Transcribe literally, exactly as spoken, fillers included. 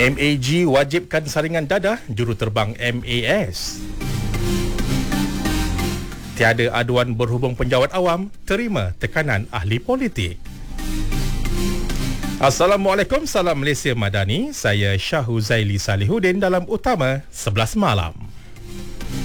M A G wajibkan saringan dadah juruterbang M A S. Tiada aduan berhubung penjawat awam, terima tekanan ahli politik. Assalamualaikum, salam Malaysia Madani. Saya Syahu Zaili Salihuddin dalam Utama sebelas Malam.